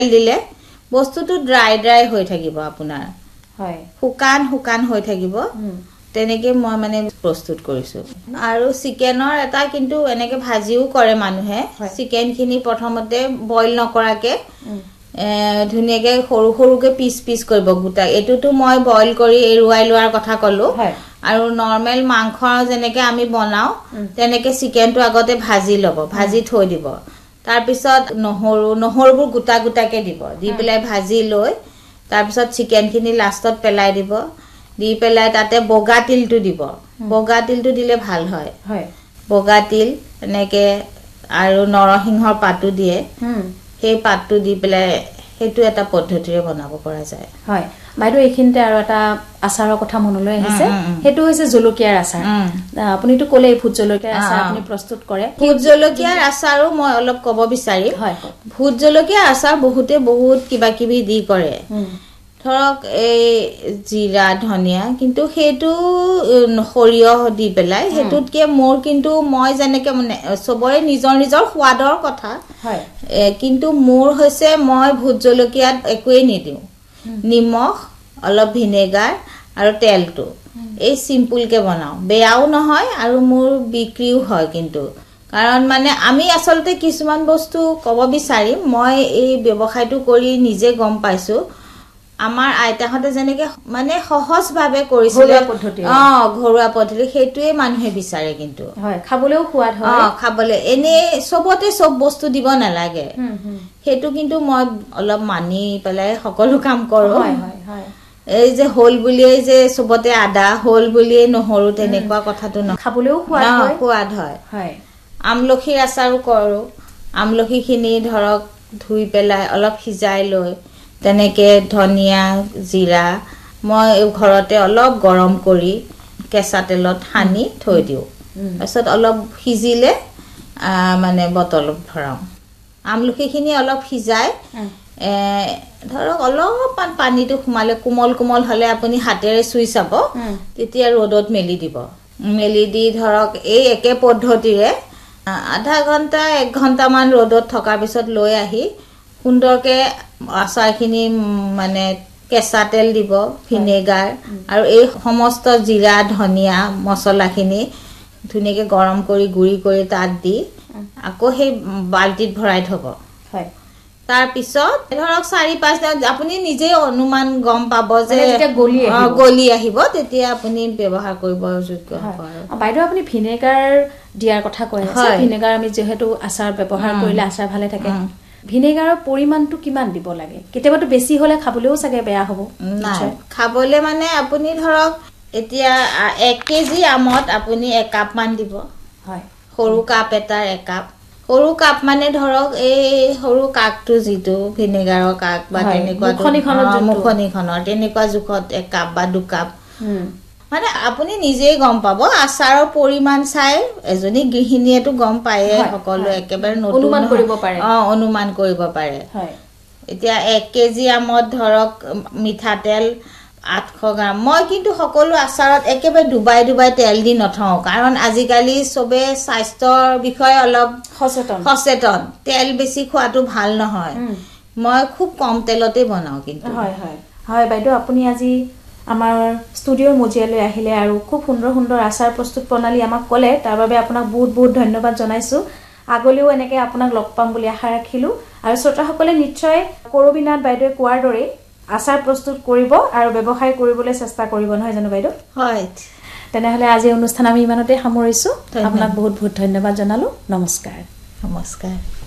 দিলে বস্তুটো ড্ৰাই হৈ থাকিব আপোনাৰ হয় শুকান হৈ থাকিব তেনেকে মই মানে প্ৰস্তুত কৰিছো আৰু চিকেনৰ এটা কিন্তু এনেকে ভাজিও কৰে মানুহে চিকেনখিনি প্ৰথমতে বইল নকৰাকে ধুনিয়াকে সৰুকে পিচ কৰিব গুটা এটোটো মই বইল কৰি এৰুৱাই লোৱাৰ কথা কলো আৰু নরমাল মাংস যেনেকে আমি বনাও তেনেকে চিকেনটো আগতে ভাজি লব ভাজি থৈ দিব তাৰ পিছত নহৰুবোৰ গুটাকে দিব দি পেলাই ভাজি লৈ তাৰ পিছত চিকেনখিনি লাষ্টত পেলাই দিব দি পেলাই তাতে বগা তিলটো দিব বগা তিলটো দিলে ভাল হয় বগা তিল এনেকে আৰু নৰসিংহৰ পাতটো দিয়ে সেই পাতটো দি পেলাই হেতু এটা পদ্ধতিৰে বনাব পৰা যায় হয় বাইদেউ এইখিনতে আৰু এটা আচাৰৰ কথা মনলৈ আহিছে হেতু হৈছে জলকীয়াৰ আচাৰ আপুনিটো ক'লে ভূত জলকীয়াৰ আচাৰ আপুনি প্ৰস্তুত কৰে ভূত জলকীয়াৰ আচাৰো মই অলপ ক'ব বিচাৰিম ভূত জলকীয়াৰ আচাৰ বহুত কিবা দি কৰে ধৰক এই জিৰা ধনিয়া কিন্তু হেতু সৰিয়হ দি পেলাই হেতুতকে মোৰ কিন্তু মই যেনেকে মানে সবৰে নিজৰ সোৱাদৰ কথা কিন্তু মোৰ হৈছে মই ভূত জলকীয়াত একোৱে নিদিও নিমখ অলপ ভিনেগাৰ আৰু তেলটো এই সিম্পল কে বনাও বেয়াও নহয় আৰু মোৰ বিক্ৰিও হয় কিন্তু কাৰণ মানে আমি আসলতে কিছুমান বস্তু ক'ব বিচাৰিম মই এই ব্যৱসায়টো কৰি নিজে গম পাইছো আমাৰ আইতাহঁতে যেনেকে মানে সহজ ভাবে কৰিছিল ঘৰুৱা পদ্ধতি হেতুৱে মানুহে বিচাৰে কিন্তু হয় খাবলেও সোৱাদ হয় খাবলে এনে সবতে সব বস্তু দিব নালাগে হেতু কিন্তু মই অলপ মানি পেলাই সকলো কাম কৰো এই যে হোল বুলিয়ে যে সবতে আদা হোল বুলিয়ে নহৰু তেনেকুৱা কথাটো ন খাবলেও সোৱাদ হয় আমলখিৰ আচাৰো কৰো আমলখিখিনি ধৰক ধুই পেলাই অলপ সিজাই লৈ তেনেকে ধনিয়া জিৰা মই ঘৰতে অলপ গৰম কৰি কেঁচা তেলত সানি থৈ দিও তাৰপিছত অলপ সিজিলে মানে বটলত ভৰাও আমলখিখিনি অলপ সিজাই ধৰক অলপমান পানীটো খুমালে কোমল হলে আপুনি হাতেৰে চুই চাব তেতিয়া ৰ'দত মেলি দিব মেলি দি ধৰক এই একে পদ্ধতিৰে আধা ঘন্টা 1 ঘন্টা মান ৰ'দত থকাৰ পিছত লৈ আহি সুন্দৰকে আচাৰখিনি মানে কেঁচা তেল দিব ভিনেগাৰ আৰু এই সমস্ত জিৰা ধনিয়া মছলাখিনি ধুনিয়াকে গৰম কৰি গুৰি কৰি তাত দি আকৌ সেই বালটিত ভৰাই থব তাৰ পিছত ধৰক 4-5 দিন আপুনি নিজে অনুমান গম পাব যে গলি আহিব তেতিয়া আপুনি ব্যৱহাৰ কৰিব যোগ্য হ'ব বাইদেউ আপুনি ভিনেগাৰ দিয়াৰ কথা কৈ আছে ভিনেগাৰ আমি যেহেতু আচাৰ ব্যৱহাৰ কৰিলে আচাৰ ভালে থাকে ভিনেগাৰৰ পৰিমাণটো কিমান দিব লাগে কেতিয়াবাটো বেছি হলে খাবলেও চাগে বেয়া হ'ব নাই খাবলে মানে আপুনি ধৰক এতিয়া 1 কেজি আমত আপুনি 1 কাপ মান দিব হয় সৰু কাপ এটাৰ 1 কাপ সৰু কাপ মানে ধৰক এই সৰু কাকটো জিটো ভিনেগাৰৰ কাক বা তেনেকুৱা মুখনিখনৰ তেনেকুৱা জুখত 1 কাপ বা 2 কাপ মানে আপুনি নিজেই গম পাব আচাৰৰ পৰিমাণ চাই এজনী গৃহিণীয়েটো গম পায়ে সকলো একেবাৰে অনুমান কৰিব পাৰে এতিয়া 1 কেজি আমত ধৰক মিঠাতেল 800 গ্ৰাম মই কিন্তু সকলো আচাৰত একেবাৰে ডুবাই তেল দি নথওঁ কাৰণ আজিকালি সবে স্বাস্থ্যৰ বিষয়ে অলপ সচেতন তেল বেছি খোৱাটো ভাল নহয় মই খুব কম তেলতে বনাও কিন্তু হয় বাইদেউ আপুনি আজি আমাৰ ষ্টুডিওৰ মজিয়ালৈ আহিলে আৰু খুব সুন্দৰ আচাৰ প্ৰস্তুত প্ৰণালী আমাক ক'লে তাৰ বাবে আপোনাক বহুত ধন্যবাদ জনাইছো আগলৈও এনেকৈ আপোনাক লগ পাম বুলি আশা ৰাখিলো আৰু শ্ৰোতাসকলে নিশ্চয় কৰবীনাথ বাইদেৱে কোৱাৰ দৰে আচাৰ প্ৰস্তুত কৰিব আৰু ব্যৱসায় কৰিবলৈ চেষ্টা কৰিব নহয় জানো বাইদেউ হয় তেনেহলে আজি অনুষ্ঠান আমি ইমানতে সামৰিছো আপোনাক বহুত ধন্যবাদ জনালো নমস্কাৰ